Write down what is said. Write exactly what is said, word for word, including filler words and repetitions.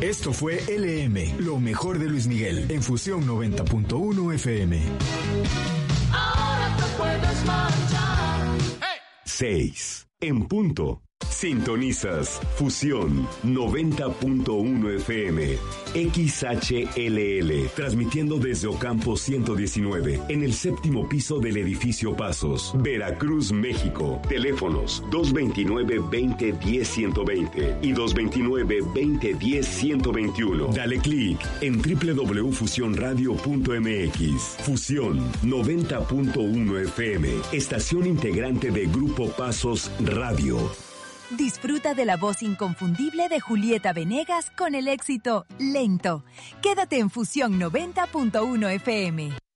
Esto fue L M, lo mejor de Luis Miguel, en Fusión noventa punto uno F M. Ahora te puedes marchar. Hey. Seis, en punto. Sintonizas Fusión noventa punto uno F M, X H L L, transmitiendo desde Ocampo ciento diecinueve, en el séptimo piso del edificio Pasos, Veracruz, México. Teléfonos dos veintinueve, veinte, diez, ciento veinte y dos veintinueve, veinte, diez, ciento veintiuno. Dale clic en doble u doble u doble u punto fusión radio punto m x. Fusión noventa punto uno F M, estación integrante de Grupo Pasos Radio. Disfruta de la voz inconfundible de Julieta Venegas con el éxito Lento. Quédate en Fusión noventa punto uno F M.